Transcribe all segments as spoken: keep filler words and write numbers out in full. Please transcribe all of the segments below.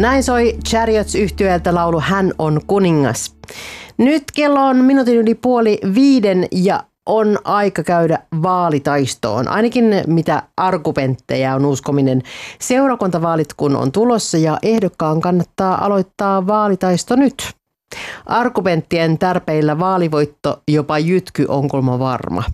Näin soi Chariots-yhtyeeltä laulu Hän on kuningas. Nyt kello on minuutin yli puoli viiden ja on aika käydä vaalitaistoon. Ainakin mitä argumentteja on uskominen. Seurakuntavaalit kun on tulossa ja ehdokkaan kannattaa aloittaa vaalitaisto nyt. Argumenttien tärpeillä vaalivoitto, jopa jytky on kulma varma.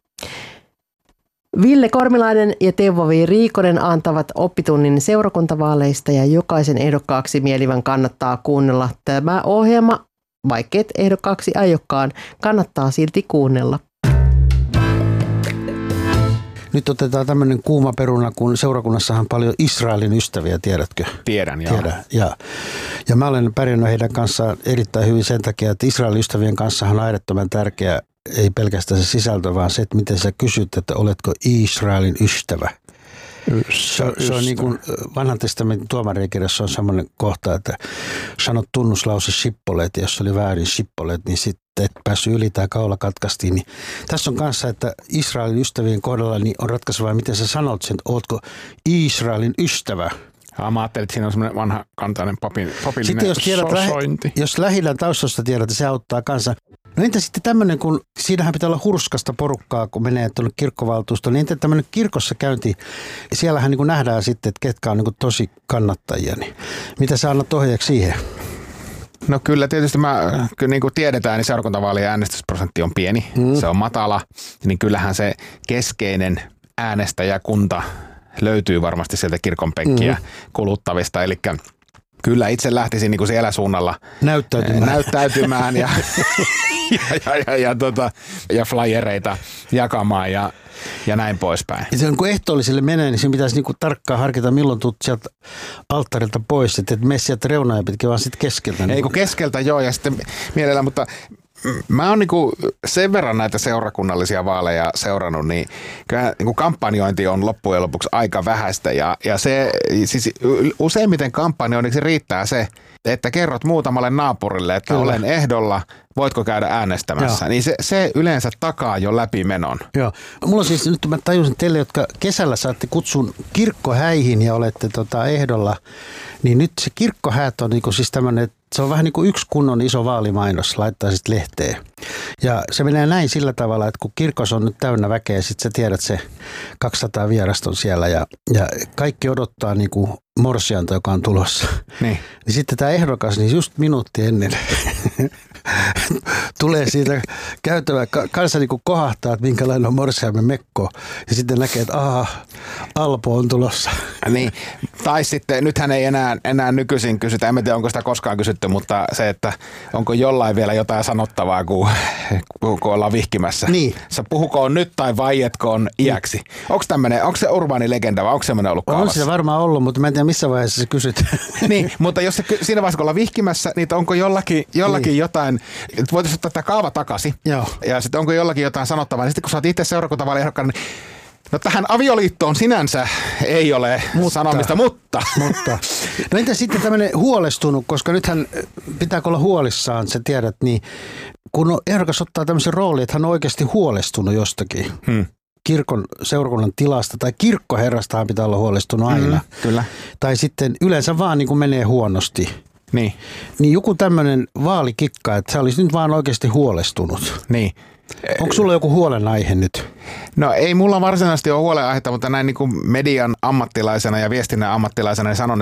Ville Kormilainen ja Teuvo V. Riikonen antavat oppitunnin seurakuntavaaleista ja jokaisen ehdokkaaksi mielivän kannattaa kuunnella tämä ohjelma. Vaikkeet ehdokkaaksi aiokkaan, kannattaa silti kuunnella. Nyt otetaan tämmöinen kuuma peruna, kun seurakunnassahan paljon Israelin ystäviä, tiedätkö? Tiedän, joo. Tiedän, ja, ja mä olen pärjännyt heidän kanssaan erittäin hyvin sen takia, että Israelin ystävien kanssahan on äärettömän tärkeä, ei pelkästään se sisältö, vaan se, että miten sä kysyt, että oletko Israelin ystävä. Se, se on niin kuin vanhan testamentin tuomarikirjassa on semmoinen kohta, että sanot tunnuslause shippoleet, jos oli väärin shippoleet, niin sitten et päässyt yli tai kaula katkaistiin. Niin tässä on kanssa, että Israelin ystävien kohdalla niin on ratkaisevaa, miten sä sanot sen, että ootko Israelin ystävä. Ja mä ajattelin, että siinä on semmoinen vanha kantainen papin, papillinen sitten jos tiedät, sosointi. Jos lähidän taustasta tiedät, että se auttaa kanssa. No entä sitten tämmöinen, kun siinähän pitää olla hurskasta porukkaa, kun menee tuonne kirkkovaltuustoon, niin entä tämmöinen kirkossa käynti, siellähän niin kuin nähdään sitten, että ketkä on niin kuin tosi kannattajia, niin mitä sä annat ohjeeksi siihen? No kyllä tietysti mä, kyllä niin kuin tiedetään, niin seurakuntavaalien äänestysprosentti on pieni, hmm. se on matala, niin kyllähän se keskeinen äänestäjäkunta löytyy varmasti sieltä kirkon penkkiä hmm. kuluttavista, eli kyllä itse lähtisin niin kuin siellä suunnalla näyttäytymään, näyttäytymään ja, ja, ja, ja, ja, tota, ja flyereita jakamaan ja, ja näin poispäin. Ja se, kun ehtoolliselle menee, niin siinä pitäisi niin kuin tarkkaan harkita, milloin tulet sieltä alttarilta pois, että et mene sieltä reunaa pitkin, vaan sitten keskeltä. Ei kun keskeltä joo ja sitten mielellään, mutta mä oon niinku sen verran näitä seurakunnallisia vaaleja seurannut, niin kyllä niinku kampanjointi on loppujen lopuksi aika vähäistä ja, ja se, siis useimmiten kampanjoinniksi riittää se, että kerrot muutamalle naapurille, että kyllä. olen ehdolla, voitko käydä äänestämässä, joo. niin se, se yleensä takaa jo läpimenon. Joo. Mulla on siis, nyt mä tajusin teille, jotka kesällä saatte kutsun kirkkohäihin ja olette tota ehdolla, niin nyt se kirkkohäät on niinku siis tämmöinen, se on vähän niin kuin yksi kunnon iso vaalimainos, laittaa sitten lehteen. Ja se menee näin sillä tavalla, että kun kirkos on nyt täynnä väkeä, sitten sä tiedät se kaksisataa vierasta on siellä ja, ja kaikki odottaa niin kuin morsianta, joka on tulossa. Niin. Niin sitten tämä ehdokas, niin just minuutti ennen tulee siitä käytävä, kanssa niin kuin kohahtaa, että minkälainen on morsiamme mekko. Ja sitten näkee, että aha, Alpo on tulossa. Niin, tai sitten, nythän ei enää, enää nykyisin kysytä, en tiedä onko sitä koskaan kysytty, mutta se, että onko jollain vielä jotain sanottavaa, kun, kun ollaan vihkimässä. Niin. Sä puhukoon nyt tai vaietkoon iäksi. Niin. Onko tämmöinen, onko se urbaani legenda vai onko semmoinen ollut kaavassa? On se varmaan ollut, mutta mä en tiedä missä vaiheessa se kysyt. Niin, mutta jos se, siinä vaiheessa kun ollaan vihkimässä, niin onko jollakin, jollakin niin. jotain, voitaisiin ottaa tämä kaava takaisin. Joo. Ja sitten onko jollakin jotain sanottavaa, niin sitten kun sä oot itse seurakuntavaaliehdokkaan, niin no tähän avioliittoon sinänsä ei ole mutta, sanomista, mutta. mutta. No entä sitten tämmöinen huolestunut, koska nythän pitääkö olla huolissaan, sä tiedät, niin kun ehdokas ottaa tämmöisen roolin, että hän on oikeasti huolestunut jostakin. Hmm. Kirkon seurakunnan tilasta tai kirkkoherrastahan pitää olla huolestunut aina. Mm, kyllä. Tai sitten yleensä vaan niin kuin menee huonosti. Niin. Niin joku tämmöinen vaalikikka, että sä olisit nyt vaan oikeasti huolestunut. Niin. Onko sulla joku huolenaihe nyt? No ei mulla varsinaisesti ole huolenaihetta, mutta näin niin kuin median ammattilaisena ja viestinnän ammattilaisena niin sanon,